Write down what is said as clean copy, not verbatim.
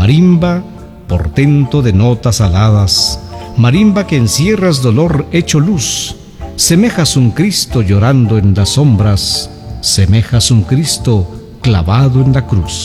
Marimba, portento de notas aladas, marimba que encierras dolor hecho luz, semejas un Cristo llorando en las sombras, semejas un Cristo clavado en la cruz.